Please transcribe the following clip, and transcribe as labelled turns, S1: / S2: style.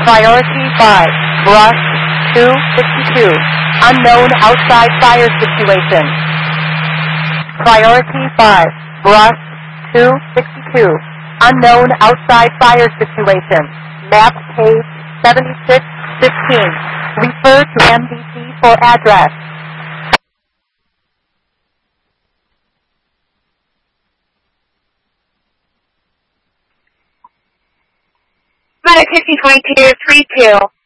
S1: Priority 5, Brush 262, unknown outside fire situation. Priority 5, Brush 262, unknown outside fire situation. Map page 7615. Refer to MDC for address.
S2: Medic 152232.